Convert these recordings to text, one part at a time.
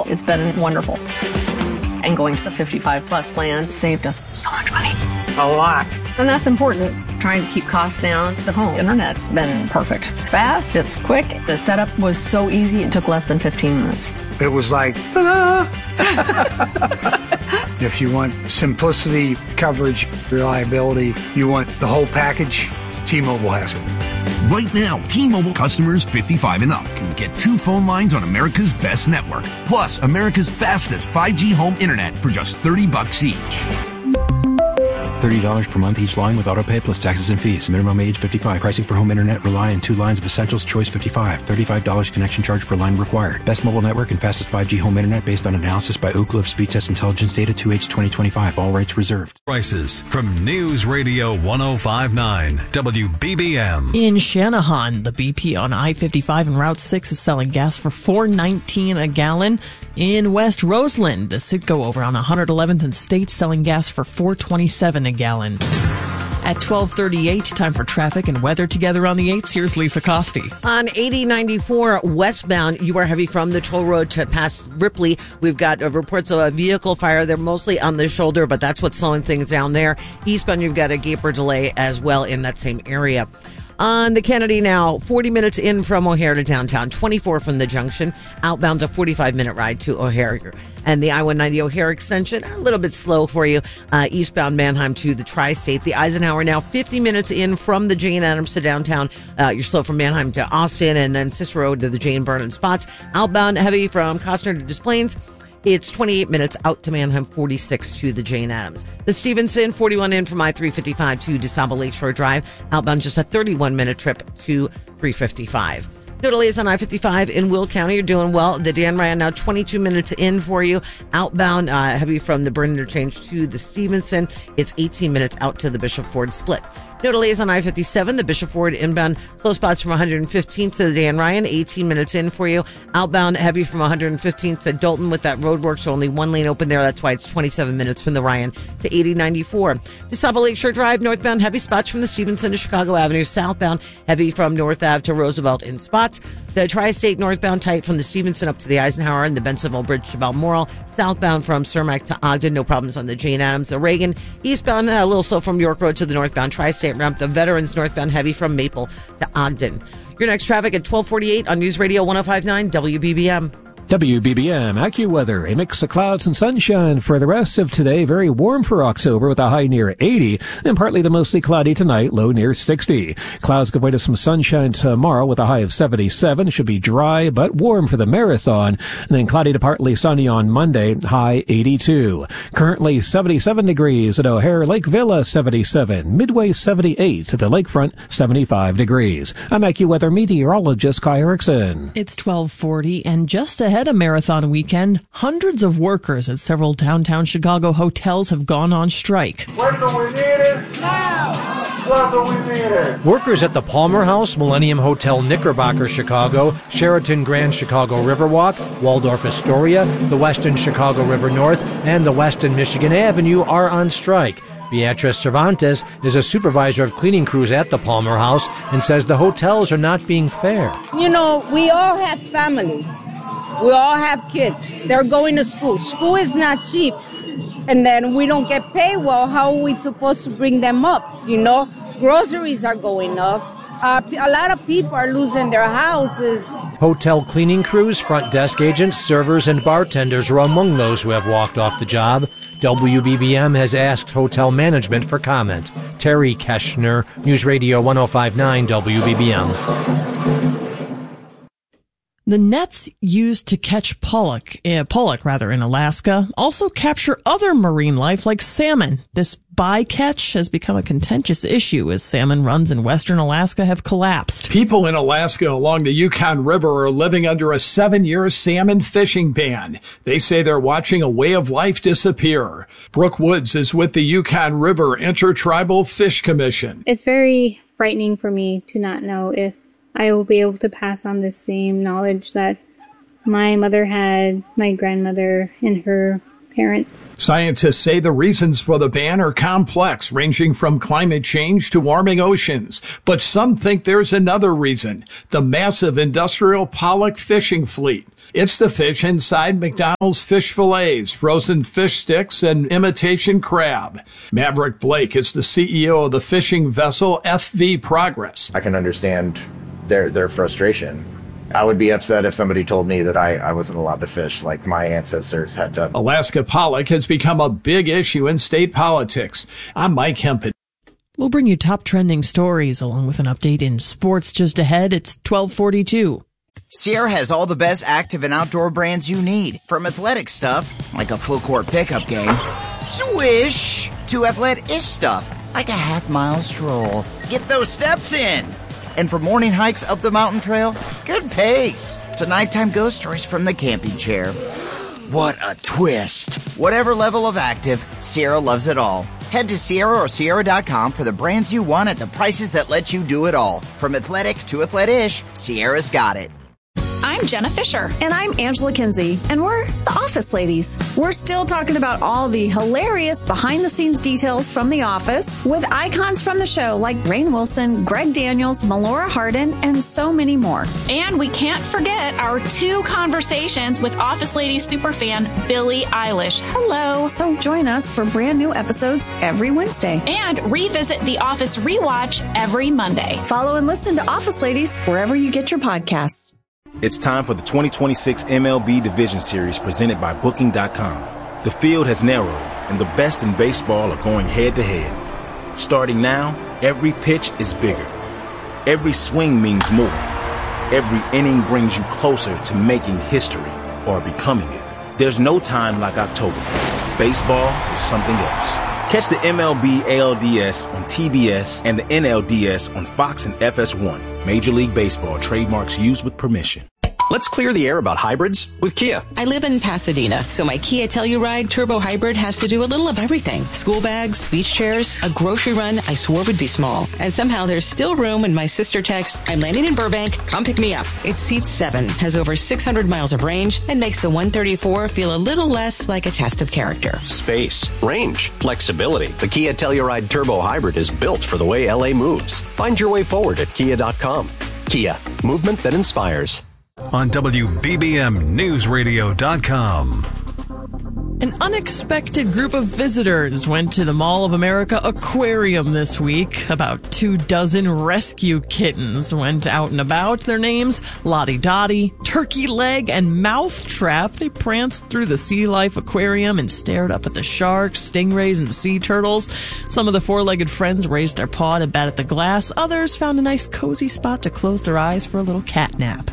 It's been wonderful. And going to the 55-plus plan saved us so much money. A lot. And that's important. Trying to keep costs down. The home internet's been perfect. It's fast, it's quick. The setup was so easy, it took less than 15 minutes. It was like, ta-da! If you want simplicity, coverage, reliability, you want the whole package, T-Mobile has it. Right now, T-Mobile customers 55 and up can get 2 phone lines on America's best network, plus America's fastest 5G home internet for just $30 each. $30 per month each line with autopay plus taxes and fees. Minimum age 55. Pricing for home internet rely on 2 lines of Essentials Choice 55. $35 connection charge per line required. Best mobile network and fastest 5G home internet based on analysis by Ookla of Speed Test Intelligence data 2H 2025. All rights reserved. Prices from News Radio 105.9 WBBM. In Shanahan, the BP on I-55 and Route 6 is selling gas for $4.19 a gallon. In West Roseland, the Citgo over on 111th and State selling gas for $4.27 a gallon. At 12:38, time for traffic and weather together on the 8s. Here's Lisa Costi. On 8094 westbound, you are heavy from the toll road to past Ripley. We've got reports of a vehicle fire. They're mostly on the shoulder, but that's what's slowing things down there. Eastbound, you've got a gaper delay as well in that same area. On the Kennedy now, 40 minutes in from O'Hare to downtown, 24 from the junction. Outbound's a 45-minute ride to O'Hare. And the I-190 O'Hare extension, a little bit slow for you. Eastbound Manheim to the Tri-State. The Eisenhower now 50 minutes in from the Jane Addams to downtown. You're slow from Manheim to Austin and then Cicero to the Jane Burnham spots. Outbound heavy from Costner to Des Plaines. It's 28 minutes out to Manheim, 46 to the Jane Addams. The Stevenson, 41 in from I-355 to DeSable Lakeshore Drive. Outbound just a 31-minute trip to 355. No delays on I-55 in Will County. You're doing well. The Dan Ryan now 22 minutes in for you. Outbound, heavy from the Burn interchange to the Stevenson. It's 18 minutes out to the Bishop Ford split. No delays on I-57, the Bishop Ford inbound. Slow spots from 115th to the Dan Ryan, 18 minutes in for you. Outbound, heavy from 115th to Dalton with that roadwork, so only 1 lane open there. That's why it's 27 minutes from the Ryan to 8094. DeSable Lakeshore Drive, northbound, heavy spots from the Stevenson to Chicago Avenue. Southbound, heavy from North Ave to Roosevelt in spots. The Tri-State northbound tight from the Stevenson up to the Eisenhower and the Bensonville Bridge to Balmoral. Southbound from Cermak to Ogden, no problems on the Jane Addams. The Reagan, eastbound, a little slow from York Road to the northbound Tri-State ramp. The Veterans northbound heavy from Maple to Ogden. Your next traffic at 12:48 on News Radio 105.9 WBBM. WBBM AccuWeather, a mix of clouds and sunshine for the rest of today. Very warm for October with a high near 80 and partly to mostly cloudy tonight, low near 60. Clouds give way to some sunshine tomorrow with a high of 77. It should be dry but warm for the marathon. And then cloudy to partly sunny on Monday, high 82. Currently 77 degrees at O'Hare, Lake Villa 77, Midway 78, at the lakefront 75 degrees. I'm AccuWeather meteorologist Kai Erickson. It's 12:40 and just ahead of marathon weekend, hundreds of workers at several downtown Chicago hotels have gone on strike. When do we need it? Now! When do we need it? Workers at the Palmer House, Millennium Hotel Knickerbocker, Chicago, Sheraton Grand Chicago Riverwalk, Waldorf Astoria, the Westin Chicago River North, and the Westin Michigan Avenue are on strike. Beatrice Cervantes is a supervisor of cleaning crews at the Palmer House and says the hotels are not being fair. You know, we all have families. We all have kids. They're going to school. School is not cheap. And then we don't get paid well. How are we supposed to bring them up? You know, groceries are going up. A lot of people are losing their houses. Hotel cleaning crews, front desk agents, servers, and bartenders are among those who have walked off the job. WBBM has asked hotel management for comment. Terry Keschner, News Radio 105.9 WBBM. The nets used to catch pollock in Alaska also capture other marine life like salmon. This bycatch has become a contentious issue as salmon runs in western Alaska have collapsed. People in Alaska along the Yukon River are living under a 7-year salmon fishing ban. They say they're watching a way of life disappear. Brooke Woods is with the Yukon River Intertribal Fish Commission. It's very frightening for me to not know if I will be able to pass on the same knowledge that my mother had, my grandmother, and her parents. Scientists say the reasons for the ban are complex, ranging from climate change to warming oceans. But some think there's another reason, the massive industrial pollock fishing fleet. It's the fish inside McDonald's fish fillets, frozen fish sticks, and imitation crab. Maverick Blake is the CEO of the fishing vessel FV Progress. I can understand their frustration. I would be upset if somebody told me that I wasn't allowed to fish like my ancestors had done. Alaska pollock has become a big issue in state politics. I'm Mike Hempel. We'll bring you top trending stories along with an update in sports just ahead. It's 12:42. Sierra has all the best active and outdoor brands you need. From athletic stuff, like a full court pickup game, swish, to athletic-ish stuff, like a half-mile stroll. Get those steps in. And for morning hikes up the mountain trail, good pace. To nighttime ghost stories from the camping chair. What a twist. Whatever level of active, Sierra loves it all. Head to Sierra or Sierra.com for the brands you want at the prices that let you do it all. From athletic to athletic-ish, Sierra's got it. I'm Jenna Fisher. And I'm Angela Kinsey. And we're the Office Ladies. We're still talking about all the hilarious behind-the-scenes details from The Office with icons from the show like Rainn Wilson, Greg Daniels, Melora Hardin, and so many more. And we can't forget our 2 conversations with Office Ladies superfan Billie Eilish. Hello. So join us for brand new episodes every Wednesday. And revisit The Office Rewatch every Monday. Follow and listen to Office Ladies wherever you get your podcasts. It's time for the 2026 MLB Division Series presented by Booking.com. The field has narrowed, and the best in baseball are going head-to-head. Starting now, every pitch is bigger. Every swing means more. Every inning brings you closer to making history or becoming it. There's no time like October. Baseball is something else. Catch the MLB ALDS on TBS and the NLDS on Fox and FS1. Major League Baseball trademarks used with permission. Let's clear the air about hybrids with Kia. I live in Pasadena, so my Kia Telluride Turbo Hybrid has to do a little of everything. School bags, beach chairs, a grocery run I swore would be small. And somehow there's still room in my sister text, I'm landing in Burbank, come pick me up. It seats 7, has over 600 miles of range, and makes the 134 feel a little less like a test of character. Space, range, flexibility. The Kia Telluride Turbo Hybrid is built for the way LA moves. Find your way forward at Kia.com. Kia, movement that inspires. On WBBMNewsRadio.com. An unexpected group of visitors went to the Mall of America Aquarium this week. About 24 rescue kittens went out and about. Their names, Lottie Dottie, Turkey Leg, and Mouthtrap. They pranced through the Sea Life Aquarium and stared up at the sharks, stingrays, and sea turtles. Some of the four-legged friends raised their paw to bat at the glass. Others found a nice cozy spot to close their eyes for a little cat nap.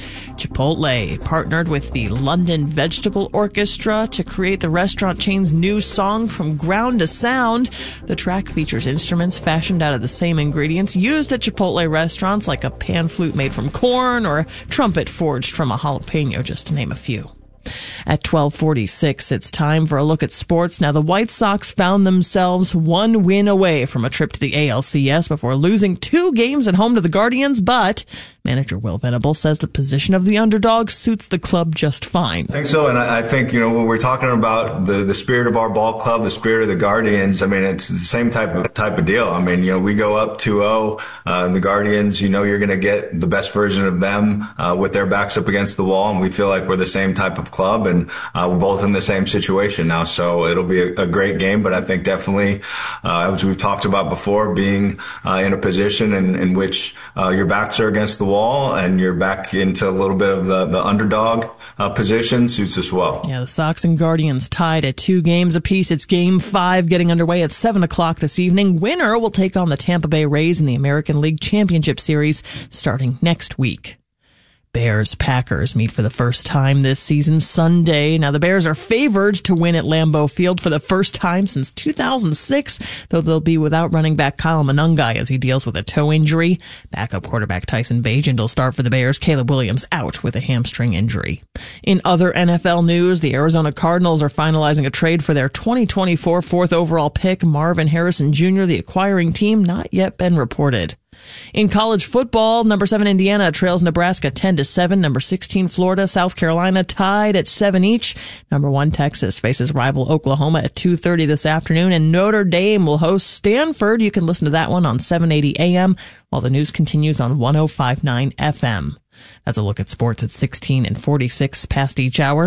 Chipotle partnered with the London Vegetable Orchestra to create the restaurant chain's new song From Ground to Sound. The track features instruments fashioned out of the same ingredients used at Chipotle restaurants, like a pan flute made from corn or a trumpet forged from a jalapeno, just to name a few. At 12:46, it's time for a look at sports. Now, the White Sox found themselves one win away from a trip to the ALCS before losing 2 games at home to the Guardians, but manager Will Venable says the position of the underdog suits the club just fine. I think so, and I think, when we're talking about the spirit of our ball club, the spirit of the Guardians, it's the same type of deal. We go up 2-0, the Guardians, you're going to get the best version of them with their backs up against the wall, and we feel like we're the same type of club, and we're both in the same situation now, so it'll be a great game. But I think definitely, as we've talked about before, being in a position in which your backs are against the wall and you're back into a little bit of the underdog position suits us well. Yeah, the Sox and Guardians tied at 2 games apiece. It's Game 5 getting underway at 7 o'clock this evening. Winner will take on the Tampa Bay Rays in the American League Championship Series starting next week. Bears-Packers meet for the first time this season Sunday. Now, the Bears are favored to win at Lambeau Field for the first time since 2006, though they'll be without running back Kyle Monangai as he deals with a toe injury. Backup quarterback Tyson Bagent will start for the Bears. Caleb Williams out with a hamstring injury. In other NFL news, the Arizona Cardinals are finalizing a trade for their 2024 4th overall pick, Marvin Harrison Jr., the acquiring team, not yet been reported. In college football, number 7 Indiana trails Nebraska 10-7. Number 16 Florida, South Carolina tied at 7 each. Number 1 Texas faces rival Oklahoma at 2:30 this afternoon, and Notre Dame will host Stanford. You can listen to that one on 780 AM while the news continues on 105.9 FM. That's a look at sports at 16 and 46 past each hour.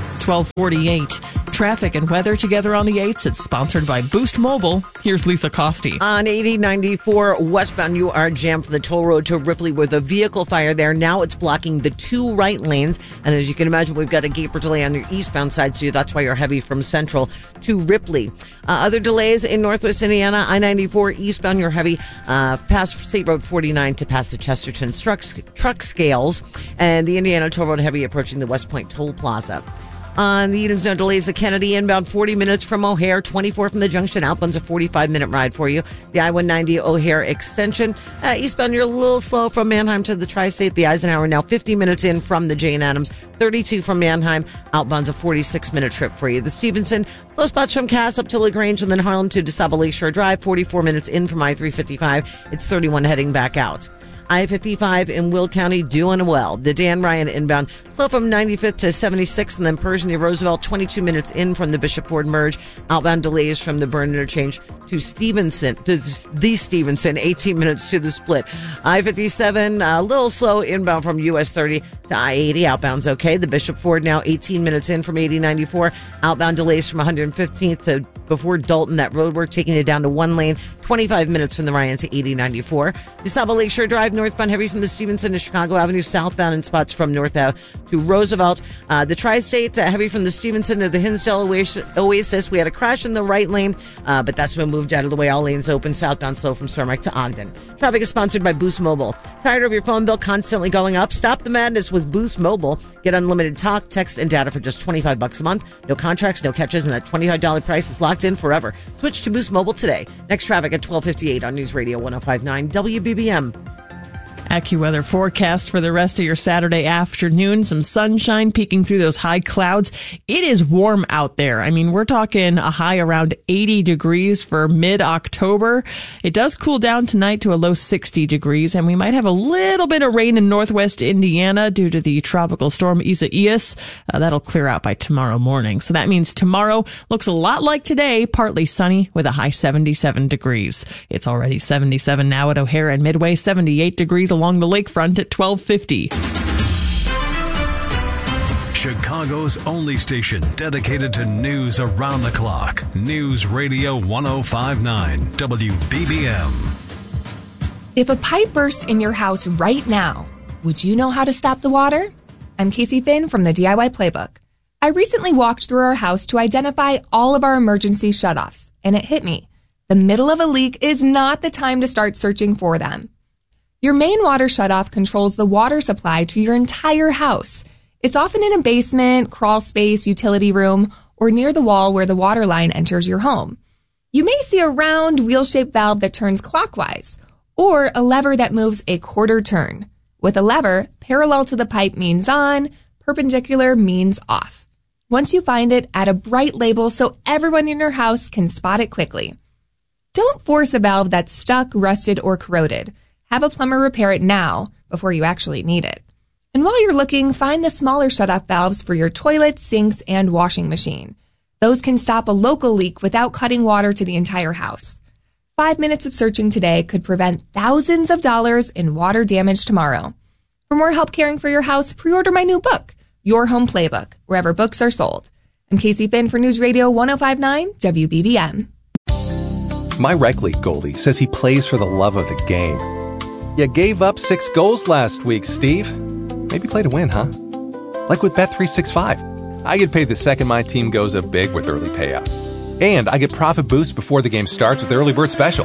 12:48. Traffic and weather together on the 8s. It's sponsored by Boost Mobile. Here's Lisa Costi. On 8094 westbound, you are jammed from the toll road to Ripley with a vehicle fire there. Now it's blocking the 2 right lanes. And as you can imagine, we've got a gaper delay on the eastbound side, so that's why you're heavy from Central to Ripley. Other delays in Northwest Indiana, I-94 eastbound, you're heavy past State Road 49 to past the Chesterton truck scales. And the Indiana toll road heavy approaching the West Point Toll Plaza. On the Edensville delays, the Kennedy inbound 40 minutes from O'Hare, 24 from the junction. Outbound's a 45-minute ride for you. The I-190 O'Hare extension. Eastbound, you're a little slow from Manheim to the Tri-State. The Eisenhower now 50 minutes in from the Jane Addams, 32 from Manheim. Outbound's a 46-minute trip for you. The Stevenson, slow spots from Cass up to LaGrange and then Harlem to DeSable Lakeshore Drive, 44 minutes in from I-355. It's 31 heading back out. I-55 in Will County doing well. The Dan Ryan inbound slow from 95th to 76th, and then Pershing to Roosevelt 22 minutes in from the Bishop Ford merge. Outbound delays from the Burn interchange to Stevenson, to the Stevenson, 18 minutes to the split. I-57 a little slow inbound from US 30 to I-80. Outbound's okay. The Bishop Ford now 18 minutes in from 8094. Outbound delays from 115th to before Dalton. That road work taking it down to 1 lane. 25 minutes from the Ryan to 8094. DeSable Lakeshore Drive northbound heavy from the Stevenson to Chicago Avenue southbound in spots from North Ave to Roosevelt. The Tri-State heavy from the Stevenson to the Hinsdale Oasis. We had a crash in the right lane, but that's been moved out of the way. All lanes open. Southbound slow from Cermak to Ogden. Traffic is sponsored by Boost Mobile. Tired of your phone bill constantly going up? Stop the madness with Boost Mobile. Get unlimited talk, text, and data for just $25 a month. No contracts, no catches, and that $25 price is locked in forever. Switch to Boost Mobile today. Next traffic at 12:58 on News Radio 105.9 WBBM. AccuWeather forecast for the rest of your Saturday afternoon. Some sunshine peeking through those high clouds. It is warm out there. I mean, we're talking a high around 80 degrees for mid-October. It does cool down tonight to a low 60 degrees, and we might have a little bit of rain in northwest Indiana due to the tropical storm Isaias. That'll clear out by tomorrow morning. So that means tomorrow looks a lot like today, partly sunny with a high 77 degrees. It's already 77 now at O'Hare and Midway, 78 degrees along the lakefront at 12:50. Chicago's only station dedicated to news around the clock. News Radio 105.9 WBBM. If a pipe burst in your house right now, would you know how to stop the water? I'm Casey Finn from the DIY Playbook. I recently walked through our house to identify all of our emergency shutoffs, and it hit me. The middle of a leak is not the time to start searching for them. Your main water shutoff controls the water supply to your entire house. It's often in a basement, crawl space, utility room, or near the wall where the water line enters your home. You may see a round, wheel-shaped valve that turns clockwise, or a lever that moves a quarter turn. With a lever, parallel to the pipe means on, perpendicular means off. Once you find it, add a bright label so everyone in your house can spot it quickly. Don't force a valve that's stuck, rusted, or corroded. Have a plumber repair it now before you actually need it. And while you're looking, find the smaller shutoff valves for your toilets, sinks, and washing machine. Those can stop a local leak without cutting water to the entire house. 5 minutes of searching today could prevent thousands of dollars in water damage tomorrow. For more help caring for your house, pre-order my new book, Your Home Playbook, wherever books are sold. I'm Casey Finn for News Radio 105.9 WBBM. My rec league goalie says he plays for the love of the game. You gave up 6 goals last week, Steve. Maybe play to win, huh? Like with Bet365. I get paid the second my team goes up big with early payout. And I get profit boost before the game starts with the early bird special.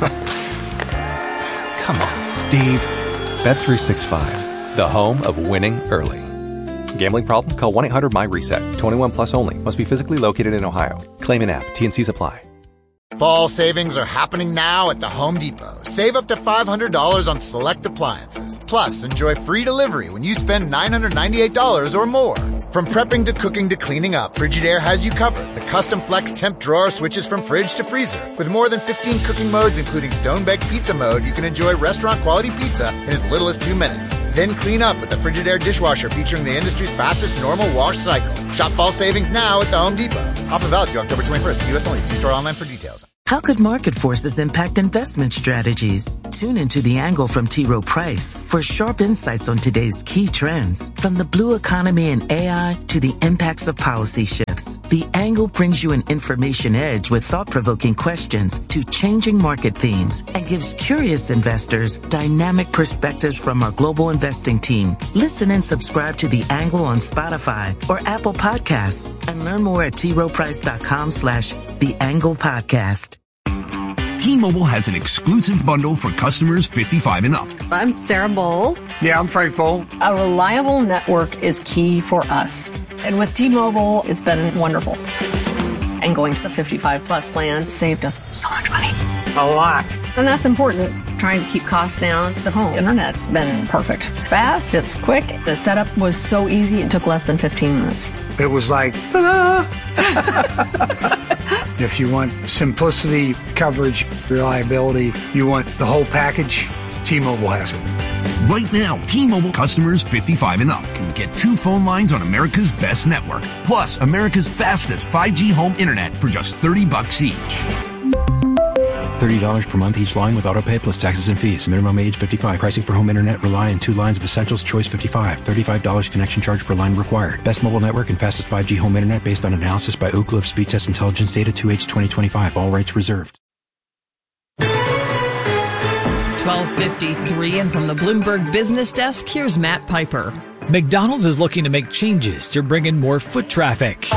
Come on, Steve. Bet365, the home of winning early. Gambling problem? Call 1-800-MY-RESET. 21 plus only. Must be physically located in Ohio. Claim in app. T&Cs apply. Fall savings are happening now at the Home Depot. Save up to $500 on select appliances. Plus, enjoy free delivery when you spend $998 or more. From prepping to cooking to cleaning up, Frigidaire has you covered. The custom flex temp drawer switches from fridge to freezer. With more than 15 cooking modes, including stone-baked pizza mode, you can enjoy restaurant-quality pizza in as little as 2 minutes. Then clean up with the Frigidaire dishwasher featuring the industry's fastest normal wash cycle. Shop fall savings now at the Home Depot. Offer valid through October 21st. U.S. only. See store online for details. How could market forces impact investment strategies? Tune into The Angle from T. Rowe Price for sharp insights on today's key trends, from the blue economy and AI to the impacts of policy shifts. The Angle brings you an information edge with thought-provoking questions to changing market themes and gives curious investors dynamic perspectives from our global investing team. Listen and subscribe to The Angle on Spotify or Apple Podcasts and learn more at troweprice.com/The Angle Podcast. T-Mobile has an exclusive bundle for customers 55 and up. I'm Sarah Bowl. Yeah, I'm Frank Bowl. A reliable network is key for us. And with T-Mobile, it's been wonderful. And going to the 55 plus plan saved us so much money. A lot. And that's important. Trying to keep costs down. The home internet's been perfect. It's fast, it's quick. The setup was so easy, it took less than 15 minutes. It was like, ta-da! If you want simplicity, coverage, reliability, you want the whole package, T-Mobile has it. Right now, T-Mobile customers 55 and up can get 2 phone lines on America's best network, plus America's fastest 5G home internet for just $30 each. $30 per month each line with autopay plus taxes and fees. Minimum age 55. Pricing for home internet rely on 2 lines of Essentials Choice 55. $35 connection charge per line required. Best mobile network and fastest 5G home internet based on analysis by Ookla of Speed Test Intelligence data 2H 2025. All rights reserved. 12:53, and from the Bloomberg Business Desk, here's Matt Piper. McDonald's is looking to make changes to bring in more foot traffic.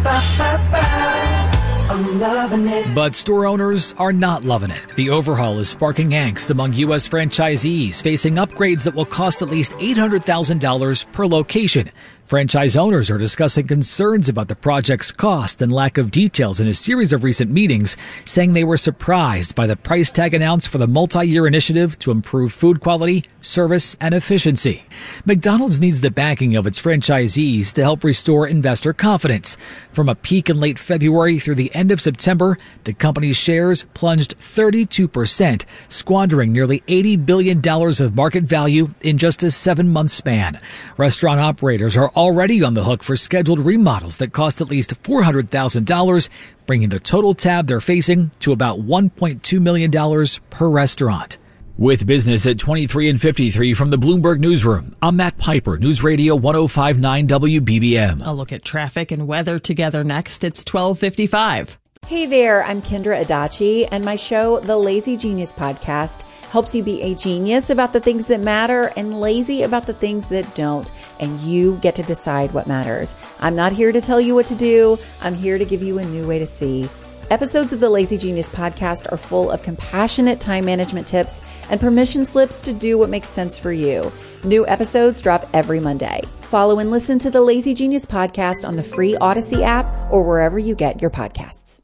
But store owners are not loving it. The overhaul is sparking angst among U.S. franchisees facing upgrades that will cost at least $800,000 per location. Franchise owners are discussing concerns about the project's cost and lack of details in a series of recent meetings, saying they were surprised by the price tag announced for the multi-year initiative to improve food quality, service, and efficiency. McDonald's needs the backing of its franchisees to help restore investor confidence. From a peak in late February through the end of September, the company's shares plunged 32%, squandering nearly $80 billion of market value in just a 7-month span. Restaurant operators are already on the hook for scheduled remodels that cost at least $400,000, bringing the total tab they're facing to about $1.2 million per restaurant. With business at 23 and 53 from the Bloomberg Newsroom, I'm Matt Piper, News Radio 105.9 WBBM. A look at traffic and weather together next. It's 12:55. Hey there, I'm Kendra Adachi, and my show, The Lazy Genius Podcast, helps you be a genius about the things that matter and lazy about the things that don't, and you get to decide what matters. I'm not here to tell you what to do. I'm here to give you a new way to see. Episodes of the Lazy Genius Podcast are full of compassionate time management tips and permission slips to do what makes sense for you. New episodes drop every Monday. Follow and listen to the Lazy Genius Podcast on the free Odyssey app or wherever you get your podcasts.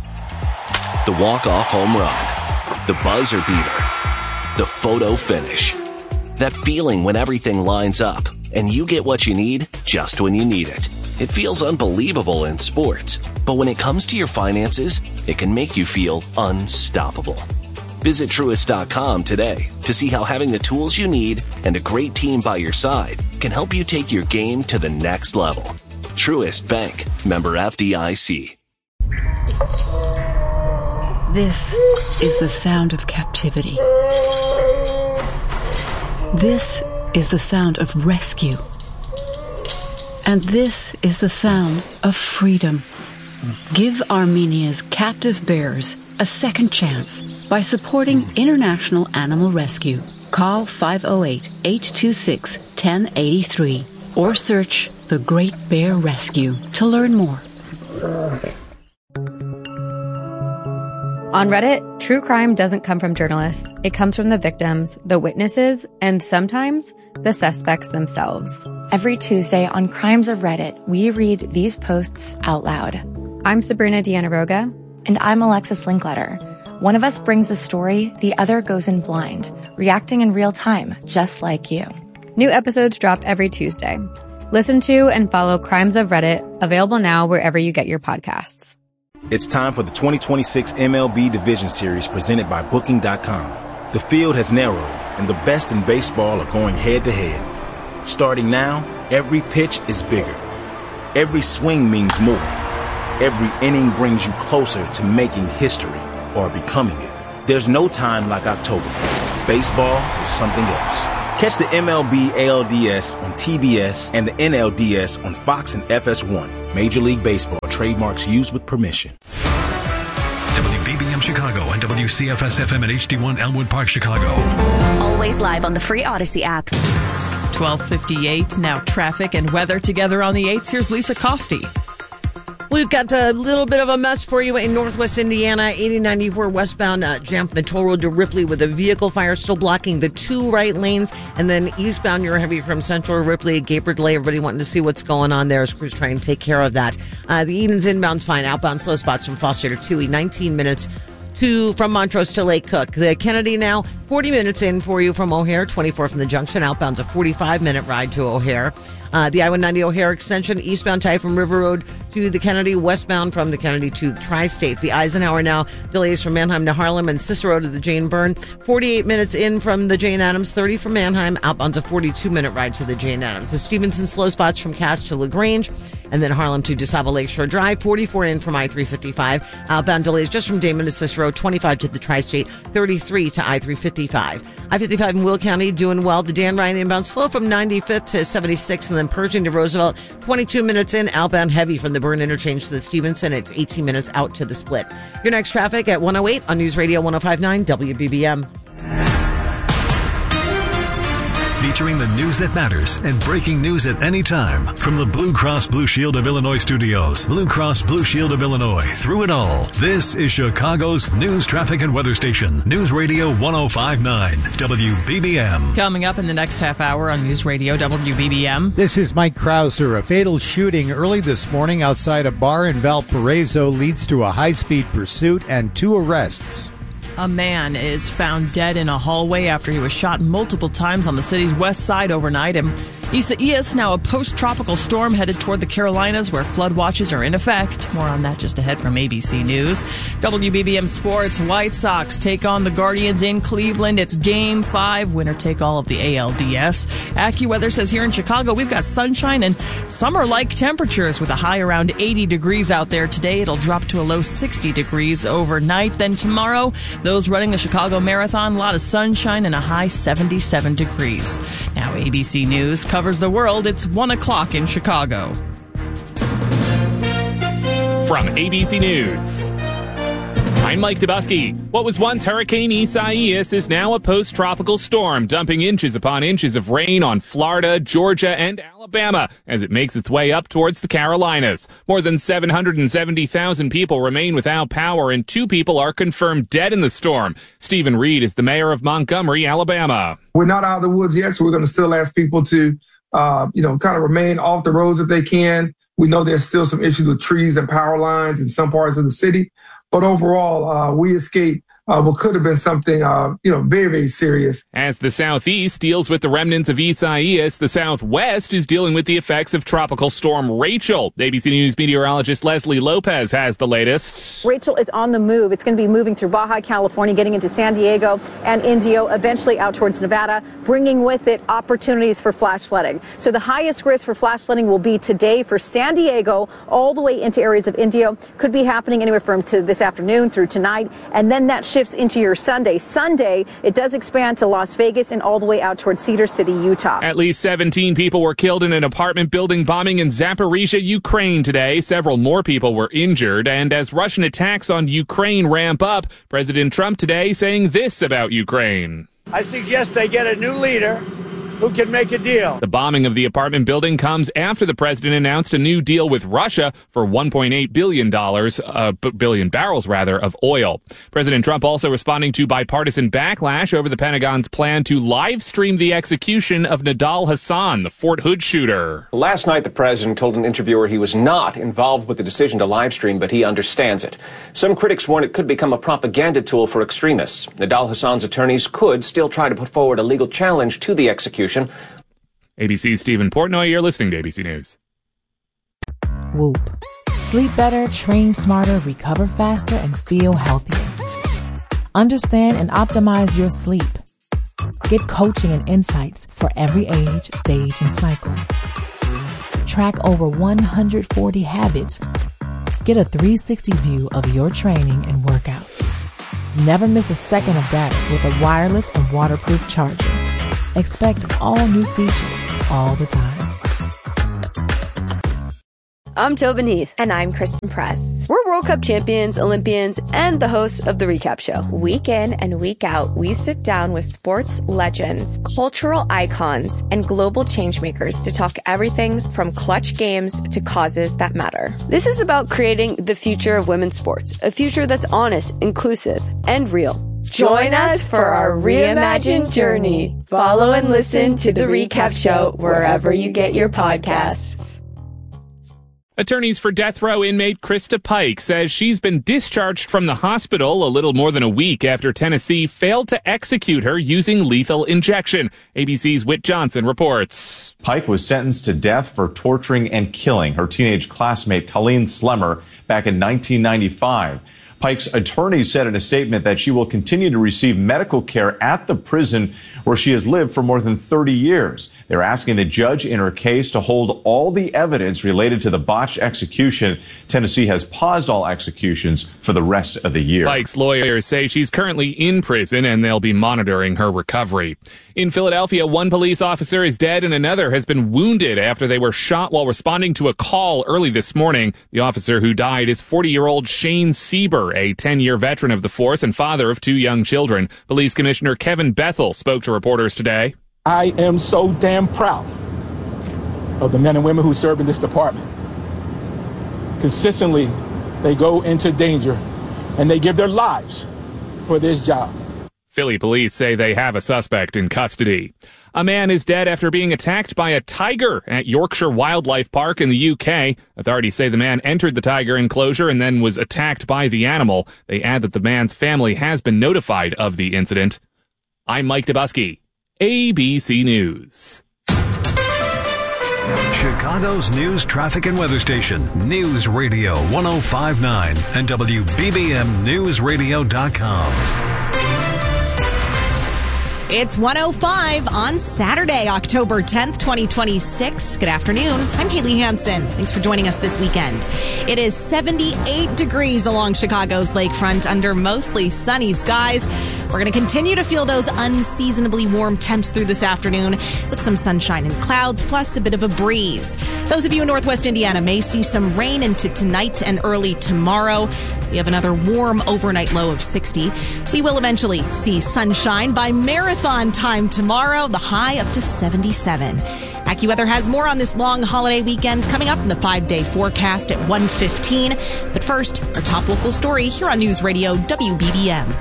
The walk-off home run, the buzzer beater, the photo finish. That feeling when everything lines up and you get what you need just when you need it. It feels unbelievable in sports, but when it comes to your finances, it can make you feel unstoppable. Visit Truist.com today to see how having the tools you need and a great team by your side can help you take your game to the next level. Truist Bank, member FDIC. This is the sound of captivity. This is the sound of rescue. And this is the sound of freedom. Give Armenia's captive bears a second chance by supporting International Animal Rescue. Call 508-826-1083 or search The Great Bear Rescue to learn more. On Reddit, true crime doesn't come from journalists. It comes from the victims, the witnesses, and sometimes the suspects themselves. Every Tuesday on Crimes of Reddit, we read these posts out loud. I'm Sabrina Dianaroga. And I'm Alexis Linkletter. One of us brings the story, the other goes in blind, reacting in real time, just like you. New episodes drop every Tuesday. Listen to and follow Crimes of Reddit, available now wherever you get your podcasts. It's time for the 2026 MLB Division Series presented by Booking.com. The field has narrowed, and the best in baseball are going head-to-head. Starting now, every pitch is bigger. Every swing means more. Every inning brings you closer to making history. or becoming it. There's no time like October. Baseball is something else. Catch the MLB ALDS on TBS and the NLDS on Fox and FS1. Major League Baseball trademarks used with permission. WBBM Chicago and WCFS-FM at HD1 Elmwood Park, Chicago. Always live on the free Odyssey app. 12:58, now traffic and weather together on the 8th. Here's Lisa Costi. We've got a little bit of a mess for you in northwest Indiana. 8094 westbound jam from the toll road to Ripley with a vehicle fire still blocking the two right lanes. And then eastbound, you're heavy from Central Ripley, Gaper delay. Everybody wanting to see what's going on there as crews trying to take care of that. The Eden's inbound's fine. Outbound slow spots from Foster to Toohey, 19 minutes from Montrose to Lake Cook. The Kennedy now, 40 minutes in for you from O'Hare, 24 from the junction. Outbound's a 45-minute ride to O'Hare. The I-190 O'Hare extension, eastbound tie from River Road to the Kennedy, westbound from the Kennedy to the Tri-State. The Eisenhower now delays from Manheim to Harlem and Cicero to the Jane Byrne. 48 minutes in from the Jane Addams, 30 from Manheim. Outbound's a 42-minute ride to the Jane Addams. The Stevenson slow spots from Cass to LaGrange, and then Harlem to DeSable Lakeshore Drive. 44 in from I-355. Outbound delays just from Damon to Cicero, 25 to the Tri-State, 33 to I-355. I-55 in Will County doing well. The Dan Ryan inbound slow from 95th to 76th, and then Pershing to Roosevelt, 22 minutes in. Outbound heavy from the Byrne interchange to the Stevenson. It's 18 minutes out to the Split. Your next traffic at 108 on News Radio 105.9 WBBM. Featuring the news that matters and breaking news at any time. From the Blue Cross Blue Shield of Illinois studios, Blue Cross Blue Shield of Illinois, through it all. This is Chicago's news, traffic, and weather station. News Radio 105.9 WBBM. Coming up in the next half hour on News Radio WBBM. This is Mike Krauser. A fatal shooting early this morning outside a bar in Valparaiso leads to a high-speed pursuit and 2 arrests. A man is found dead in a hallway after he was shot multiple times on the city's west side overnight. And Isaias, now a post-tropical storm headed toward the Carolinas where flood watches are in effect. More on that just ahead from ABC News. WBBM Sports, White Sox take on the Guardians in Cleveland. It's Game 5, winner-take-all of the ALDS. AccuWeather says here in Chicago we've got sunshine and summer-like temperatures with a high around 80 degrees out there today. It'll drop to a low 60 degrees overnight. Then tomorrow, those running the Chicago Marathon, a lot of sunshine and a high 77 degrees. Now ABC News covers the world. It's 1 o'clock in Chicago. From ABC News, I'm Mike Dubusky. What was once Hurricane Isaias is now a post-tropical storm, dumping inches upon inches of rain on Florida, Georgia, and Alabama as it makes its way up towards the Carolinas. More than 770,000 people remain without power, and 2 people are confirmed dead in the storm. Stephen Reed is the mayor of Montgomery, Alabama. We're not out of the woods yet, so we're going to still ask people to, kind of remain off the roads if they can. We know there's still some issues with trees and power lines in some parts of the city. But overall, we escaped what could have been something, very, very serious. As the Southeast deals with the remnants of Isaias, the Southwest is dealing with the effects of Tropical Storm Rachel. ABC News meteorologist Leslie Lopez has the latest. Rachel is on the move. It's going to be moving through Baja California, getting into San Diego and Indio, eventually out towards Nevada, bringing with it opportunities for flash flooding. So the highest risk for flash flooding will be today for San Diego, all the way into areas of Indio. Could be happening anywhere from to this afternoon through tonight, and then that shifts into your Sunday. Sunday, it does expand to Las Vegas and all the way out towards Cedar City, Utah. At least 17 people were killed in an apartment building bombing in Zaporizhia, Ukraine today. Several more people were injured. And as Russian attacks on Ukraine ramp up, President Trump today saying this about Ukraine. I suggest they get a new leader who can make a deal. The bombing of the apartment building comes after the president announced a new deal with Russia for $1.8 billion barrels of oil. President Trump also responding to bipartisan backlash over the Pentagon's plan to live stream the execution of Nidal Hasan, the Fort Hood shooter. Last night, the president told an interviewer he was not involved with the decision to live stream, but he understands it. Some critics warn it could become a propaganda tool for extremists. Nidal Hasan's attorneys could still try to put forward a legal challenge to the execution. ABC's Stephen Portnoy, you're listening to ABC News. Whoop. Sleep better, train smarter, recover faster, and feel healthier. Understand and optimize your sleep. Get coaching and insights for every age, stage, and cycle. Track over 140 habits. Get a 360 view of your training and workouts. Never miss a second of data with a wireless and waterproof charger. Expect all new features all the time. I'm Tobin Heath. And I'm Kristen Press. We're World Cup champions, Olympians, and the hosts of The Recap Show. Week in and week out, we sit down with sports legends, cultural icons, and global changemakers to talk everything from clutch games to causes that matter. This is about creating the future of women's sports, a future that's honest, inclusive, and real. Join us for our reimagined journey. Follow and listen to The Recap Show wherever you get your podcasts. Attorneys for death row inmate Krista Pike says she's been discharged from the hospital a little more than a week after Tennessee failed to execute her using lethal injection. ABC's Whit Johnson reports. Pike was sentenced to death for torturing and killing her teenage classmate Colleen Slemmer back in 1995. Pike's attorney said in a statement that she will continue to receive medical care at the prison where she has lived for more than 30 years. They're asking the judge in her case to hold all the evidence related to the botched execution. Tennessee has paused all executions for the rest of the year. Pike's lawyers say she's currently in prison and they'll be monitoring her recovery. In Philadelphia, one police officer is dead and another has been wounded after they were shot while responding to a call early this morning. The officer who died is 40-year-old Shane Sieber, a 10-year veteran of the force and father of 2 young children. Police Commissioner Kevin Bethel spoke to reporters today. I am so damn proud of the men and women who serve in this department. Consistently, they go into danger and they give their lives for this job. Philly police say they have a suspect in custody. A man is dead after being attacked by a tiger at Yorkshire Wildlife Park in the UK. Authorities say the man entered the tiger enclosure and then was attacked by the animal. They add that the man's family has been notified of the incident. I'm Mike Dubusky, ABC News. Chicago's news, traffic, and weather station, News Radio 105.9 and WBBMNewsRadio.com. It's 1:05 on Saturday, October 10th, 2026. Good afternoon. I'm Haley Hansen. Thanks for joining us this weekend. It is 78 degrees along Chicago's lakefront under mostly sunny skies. We're going to continue to feel those unseasonably warm temps through this afternoon with some sunshine and clouds, plus a bit of a breeze. Those of you in Northwest Indiana may see some rain into tonight and early tomorrow. We have another warm overnight low of 60. We will eventually see sunshine by marathon time tomorrow, the high up to 77. AccuWeather has more on this long holiday weekend coming up in the 5-day forecast at 1:15. But first, our top local story here on News Radio WBBM.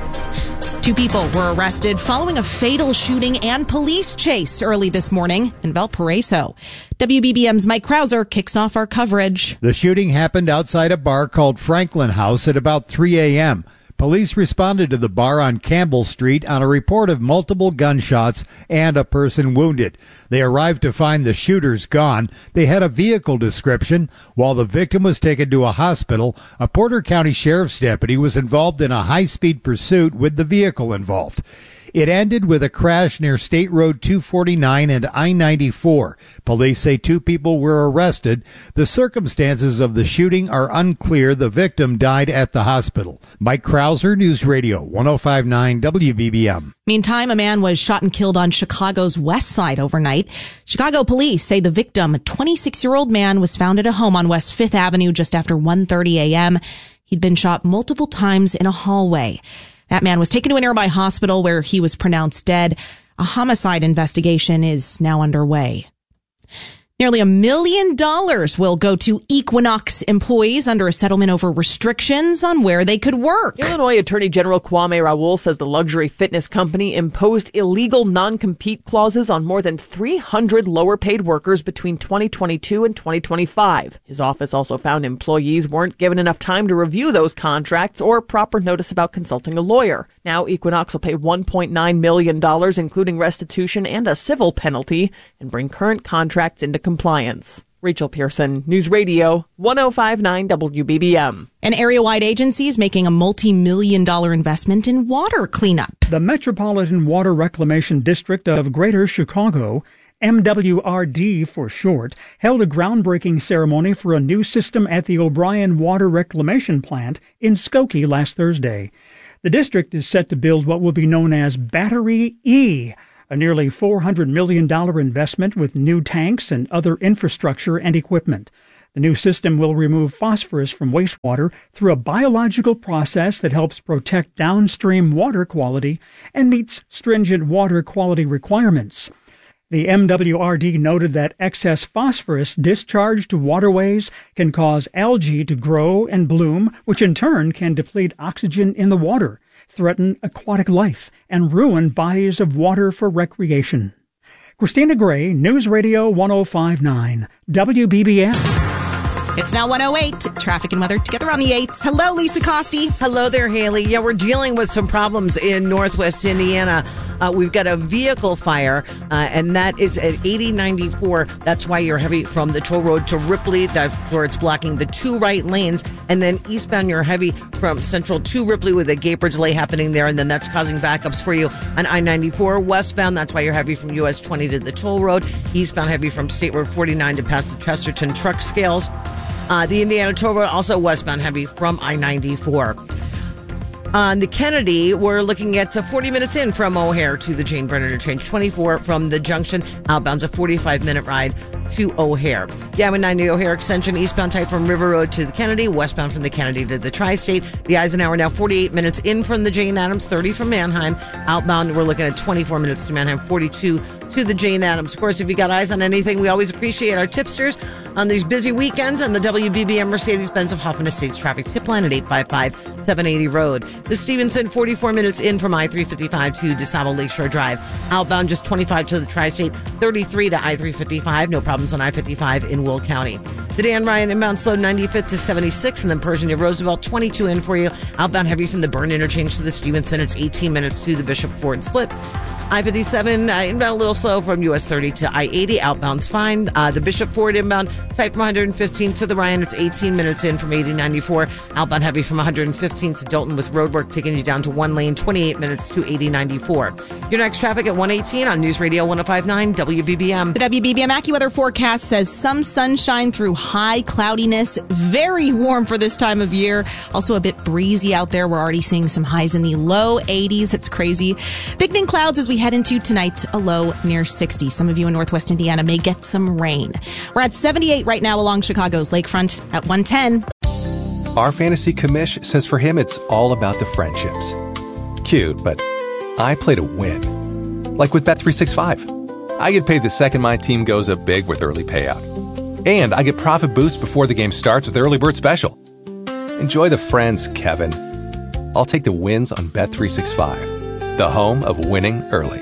2 people were arrested following a fatal shooting and police chase early this morning in Valparaiso. WBBM's Mike Krauser kicks off our coverage. The shooting happened outside a bar called Franklin House at about 3 a.m. Police responded to the bar on Campbell Street on a report of multiple gunshots and a person wounded. They arrived to find the shooters gone. They had a vehicle description. While the victim was taken to a hospital, a Porter County Sheriff's deputy was involved in a high-speed pursuit with the vehicle involved. It ended with a crash near State Road 249 and I-94. Police say 2 people were arrested. The circumstances of the shooting are unclear. The victim died at the hospital. Mike Krauser, News Radio 105.9 WBBM. Meantime, a man was shot and killed on Chicago's west side overnight. Chicago police say the victim, a 26-year-old man, was found at a home on West 5th Avenue just after 1:30 a.m. He'd been shot multiple times in a hallway. That man was taken to a nearby hospital where he was pronounced dead. A homicide investigation is now underway. Nearly $1 million will go to Equinox employees under a settlement over restrictions on where they could work. Illinois Attorney General Kwame Raoul says the luxury fitness company imposed illegal non-compete clauses on more than 300 lower-paid workers between 2022 and 2025. His office also found employees weren't given enough time to review those contracts or proper notice about consulting a lawyer. Now Equinox will pay $1.9 million, including restitution and a civil penalty, and bring current contracts into compliance. Rachel Pearson, News Radio 105.9 WBBM. An area-wide agency is making a multi-million-dollar investment in water cleanup. The Metropolitan Water Reclamation District of Greater Chicago, MWRD for short, held a groundbreaking ceremony for a new system at the O'Brien Water Reclamation Plant in Skokie last Thursday. The district is set to build what will be known as Battery E, a nearly $400 million investment with new tanks and other infrastructure and equipment. The new system will remove phosphorus from wastewater through a biological process that helps protect downstream water quality and meets stringent water quality requirements. The MWRD noted that excess phosphorus discharged to waterways can cause algae to grow and bloom, which in turn can deplete oxygen in the water, threaten aquatic life, and ruin bodies of water for recreation. Christina Gray, News Radio 105.9, WBBM. It's now 1:08. Traffic and weather together on the 8s. Hello, Lisa Costi. Hello there, Haley. Yeah, we're dealing with some problems in Northwest Indiana. We've got a vehicle fire, and that is at 8094. That's why you're heavy from the toll road to Ripley. That's where it's blocking the two right lanes. And then eastbound, you're heavy from Central to Ripley with a Gaper delay happening there. And then that's causing backups for you on I-94. Westbound, that's why you're heavy from US 20 to the toll road. Eastbound, heavy from State Road 49 to past the Chesterton truck scales. The Indiana Toll Road, also westbound heavy from I-94. On the Kennedy, we're looking at 40 minutes in from O'Hare to the Jane Brennan interchange, 24 from the junction. Outbound's a 45-minute ride to O'Hare. The I-90 O'Hare extension, eastbound tight from River Road to the Kennedy, westbound from the Kennedy to the Tri-State. The Eisenhower now 48 minutes in from the Jane Addams, 30 from Manheim. Outbound, we're looking at 24 minutes to Manheim, 42 to the Jane Addams. Of course, if you got eyes on anything, we always appreciate our tipsters on these busy weekends and the WBBM Mercedes-Benz of Hoffman Estates traffic tip line at 855-780 Road. The Stevenson, 44 minutes in from I-355 to DeSable Lakeshore Drive. Outbound, just 25 to the Tri-State, 33 to I-355. No problems on I-55 in Will County. The Dan Ryan inbound slow 95th to 76, and then Pershing to Roosevelt, 22 in for you. Outbound heavy from the Burn interchange to the Stevenson. It's 18 minutes to the Bishop Ford split. I-57 inbound a little slow from US 30 to I-80. Outbound's fine. The Bishop Ford inbound tight from 115 to the Ryan. It's 18 minutes in from 8094. Outbound heavy from 115 to Dalton with roadwork taking you down to one lane. 28 minutes to 8094. Your next traffic at 118 on News Radio 105.9 WBBM. The WBBM AccuWeather forecast says some sunshine through high cloudiness. Very warm for this time of year. Also a bit breezy out there. We're already seeing some highs in the low 80s. It's crazy. Thickening clouds as we head into tonight, a low near 60. Some of you in Northwest Indiana may get some rain. We're at 78 right now along Chicago's lakefront at 110. Our fantasy commish says for him it's all about the friendships. Cute, but I play to win. Like with Bet365. I get paid the second my team goes up big with early payout. And I get profit boost before the game starts with Early Bird Special. Enjoy the friends, Kevin. I'll take the wins on Bet365. The home of winning early.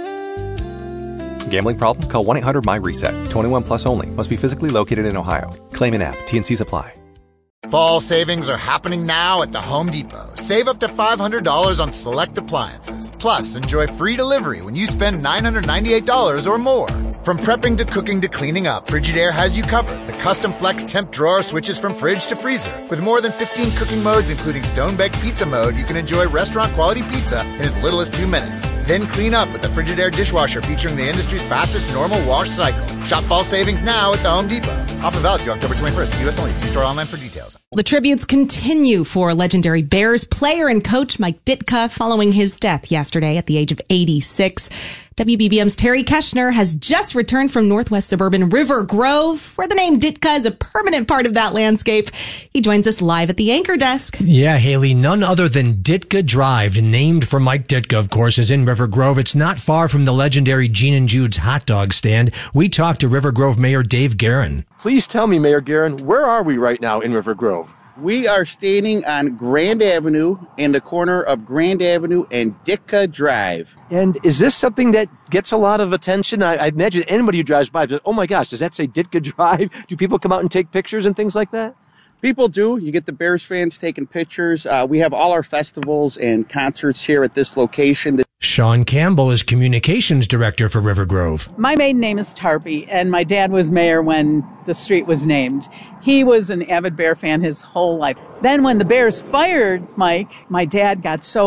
Gambling problem? Call 1-800-MY-RESET. 21 plus only. Must be physically located in Ohio. Claim in app. T&Cs apply. Fall savings are happening now at the Home Depot. Save up to $500 on select appliances. Plus, enjoy free delivery when you spend $998 or more. From prepping to cooking to cleaning up, Frigidaire has you covered. The custom flex temp drawer switches from fridge to freezer. With more than 15 cooking modes, including stone-baked pizza mode, you can enjoy restaurant-quality pizza in as little as 2 minutes. Then clean up with the Frigidaire dishwasher featuring the industry's fastest normal wash cycle. Shop fall savings now at the Home Depot. Offer valid through October 21st. U.S. only. See store online for details. The tributes continue for legendary Bears player and coach Mike Ditka following his death yesterday at the age of 86. WBBM's Terry Keshner has just returned from northwest suburban River Grove, where the name Ditka is a permanent part of that landscape. He joins us live at the anchor desk. Yeah, Haley, none other than Ditka Drive, named for Mike Ditka, of course, is in River Grove. It's not far from the legendary Gene and Jude's hot dog stand. We talked to River Grove Mayor Dave Guerin. Please tell me, Mayor Guerin, where are we right now in River Grove? We are standing on Grand Avenue in the corner of Grand Avenue and Ditka Drive. And is this something that gets a lot of attention? I imagine anybody who drives by, but oh my gosh, does that say Ditka Drive? Do people come out and take pictures and things like that? People do. You get the Bears fans taking pictures. We have all our festivals and concerts here at this location. Sean Campbell is communications director for River Grove. My maiden name is Tarpey, and my dad was mayor when the street was named. He was an avid Bear fan his whole life. Then when the Bears fired Mike, my dad got so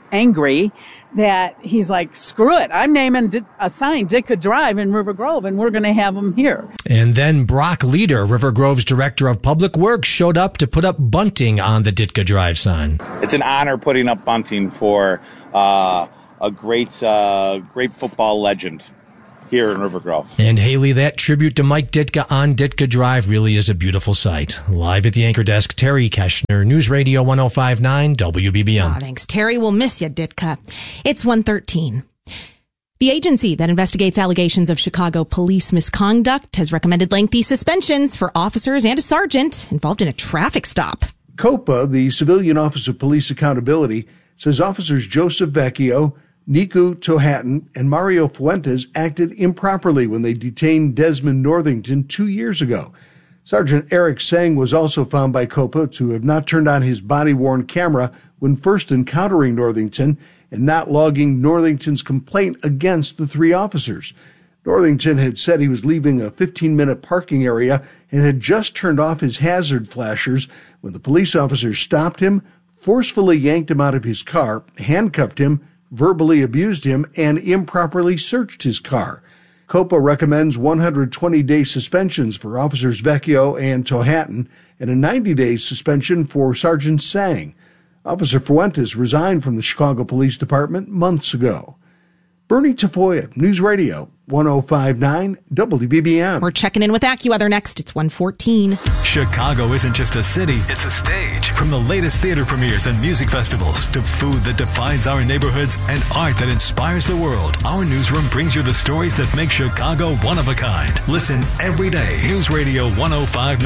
angry that he's like, screw it, I'm naming a sign Ditka Drive in River Grove, and we're going to have them here. And then Brock Leader, River Grove's Director of Public Works, showed up to put up bunting on the Ditka Drive sign. It's an honor putting up bunting for a great football legend here in River Grove. And Haley, that tribute to Mike Ditka on Ditka Drive really is a beautiful sight. Live at the anchor desk, Terry Keshner, News Radio 105.9 WBBM. Oh, thanks, Terry. We'll miss you, Ditka. It's 1:13. The agency that investigates allegations of Chicago police misconduct has recommended lengthy suspensions for officers and a sergeant involved in a traffic stop. COPA, the Civilian Office of Police Accountability, says officers Joseph Vecchio, Niku Tohattan, and Mario Fuentes acted improperly when they detained Desmond Northington 2 years ago. Sergeant Eric Sang was also found by COPA to have not turned on his body-worn camera when first encountering Northington and not logging Northington's complaint against the three officers. Northington had said he was leaving a 15-minute parking area and had just turned off his hazard flashers when the police officers stopped him, forcefully yanked him out of his car, handcuffed him, verbally abused him, and improperly searched his car. COPA recommends 120-day suspensions for Officers Vecchio and Tohattan and a 90-day suspension for Sergeant Sang. Officer Fuentes resigned from the Chicago Police Department months ago. Bernie Tafoya, News Radio 105.9 WBBM. We're checking in with AccuWeather next. It's 1:14. Chicago isn't just a city, it's a stage. From the latest theater premieres and music festivals to food that defines our neighborhoods and art that inspires the world, our newsroom brings you the stories that make Chicago one of a kind. Listen every day. News Radio 105.9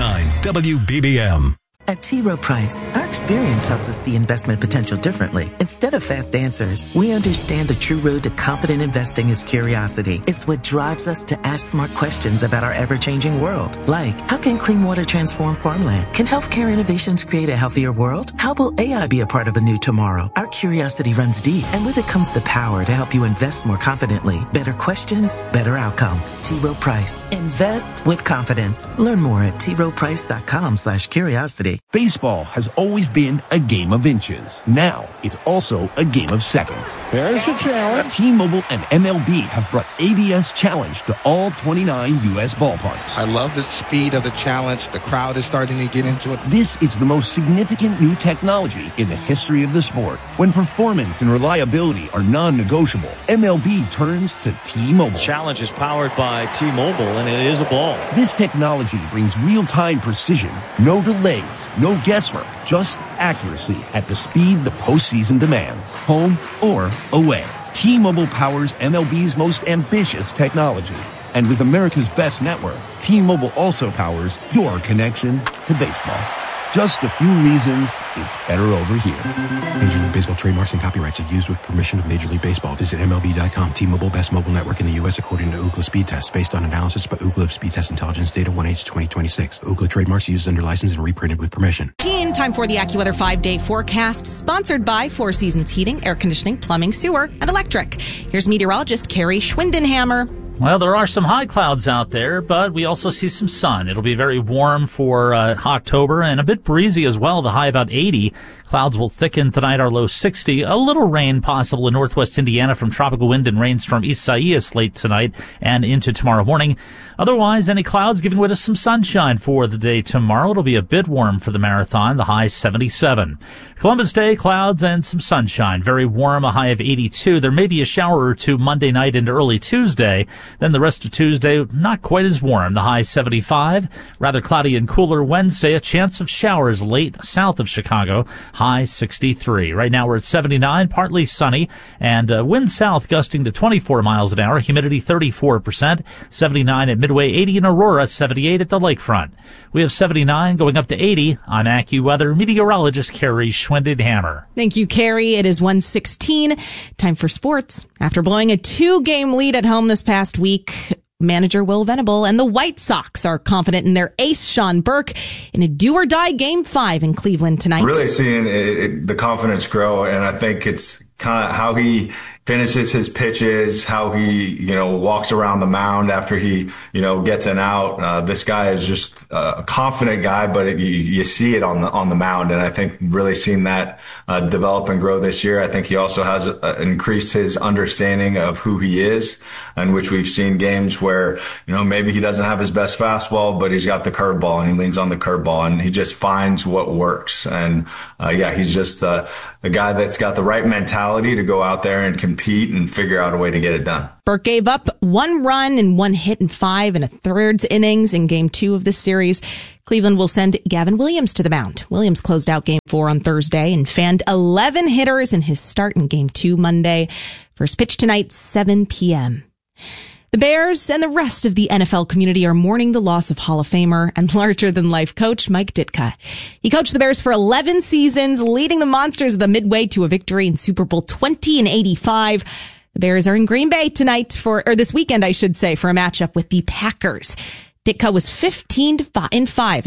WBBM. At T. Rowe Price, our experience helps us see investment potential differently. Instead of fast answers, we understand the true road to confident investing is curiosity. It's what drives us to ask smart questions about our ever-changing world. Like, how can clean water transform farmland? Can healthcare innovations create a healthier world? How will AI be a part of a new tomorrow? Our curiosity runs deep, and with it comes the power to help you invest more confidently. Better questions, better outcomes. T. Rowe Price. Invest with confidence. Learn more at troweprice.com/curiosity. Baseball has always been a game of inches. Now, it's also a game of seconds. There's a challenge. T-Mobile and MLB have brought ABS Challenge to all 29 U.S. ballparks. I love the speed of the challenge. The crowd is starting to get into it. This is the most significant new technology in the history of the sport. When performance and reliability are non-negotiable, MLB turns to T-Mobile. Challenge is powered by T-Mobile, and it is a ball. This technology brings real-time precision, no delays, no guesswork, just accuracy at the speed the postseason demands, home or away. T-Mobile powers MLB's most ambitious technology. And with America's best network, T-Mobile also powers your connection to baseball. Just a few reasons it's better over here. Major League Baseball trademarks and copyrights are used with permission of Major League Baseball. Visit MLB.com. T-Mobile, best mobile network in the U.S. according to Ookla Speed Test, based on analysis by Ookla of Speed Test Intelligence Data 1H 2026. Ookla trademarks used under license and reprinted with permission. Time for the AccuWeather 5-day forecast, sponsored by Four Seasons Heating, Air Conditioning, Plumbing, Sewer, and Electric. Here's meteorologist Carrie Schwindenhammer. Well, there are some high clouds out there, but we also see some sun. It'll be very warm for October and a bit breezy as well, the high about 80. Clouds will thicken tonight, our low 60. A little rain possible in northwest Indiana from tropical wind and rainstorm Isaias late tonight and into tomorrow morning. Otherwise, any clouds giving way to some sunshine for the day tomorrow. It'll be a bit warm for the marathon, the high 77. Columbus Day, clouds and some sunshine. Very warm, a high of 82. There may be a shower or two Monday night into early Tuesday. Then the rest of Tuesday, not quite as warm, the high 75. Rather cloudy and cooler Wednesday, a chance of showers late south of Chicago, high 63. Right now we're at 79, partly sunny, and wind south gusting to 24 miles an hour, humidity 34%, 79 at Midway, 80 in Aurora, 78 at the lakefront. We have 79 going up to 80. I'm AccuWeather meteorologist Carrie Schwindenhammer. Thank you, Carrie. It is 1:16. Time for sports. After blowing a 2-game lead at home this past week, manager Will Venable and the White Sox are confident in their ace, Sean Burke, in a do-or-die Game 5 in Cleveland tonight. Really seeing the confidence grow, and I think it's kind of how he finishes his pitches, how he, walks around the mound after he, gets an out. This guy is just a confident guy, but you see it on the mound. And I think really seen that develop and grow this year. I think he also has increased his understanding of who he is, in which we've seen games where, maybe he doesn't have his best fastball, but he's got the curveball and he leans on the curveball and he just finds what works. And he's just a guy that's got the right mentality to go out there and compete and figure out a way to get it done. Burke gave up 1 run and 1 hit in 5 1/3 innings in Game 2 of this series. Cleveland will send Gavin Williams to the mound. Williams closed out Game 4 on Thursday and fanned 11 hitters in his start in Game 2 Monday. First pitch tonight, 7 p.m. The Bears and the rest of the NFL community are mourning the loss of Hall of Famer and larger-than-life coach Mike Ditka. He coached the Bears for 11 seasons, leading the Monsters of the Midway to a victory in Super Bowl 20 in 85. The Bears are in Green Bay tonight this weekend, I should say, for a matchup with the Packers. Ditka was 15-5